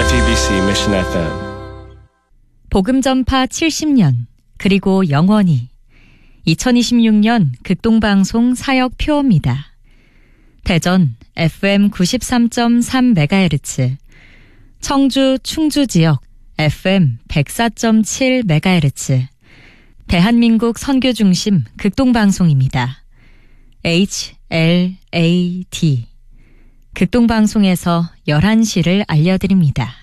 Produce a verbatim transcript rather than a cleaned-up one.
티비씨 Mission 에프엠. 복음 전파 칠십 년 그리고 영원히 이천이십육 년 극동방송 사역표입니다. 대전 에프엠 구십삼 점 삼 메가헤르츠, 청주 충주 지역 에프엠 백사 점 칠 메가헤르츠, 대한민국 선교중심 극동방송입니다. 에이치 엘 에이 디 극동방송에서 열한 시를 알려드립니다.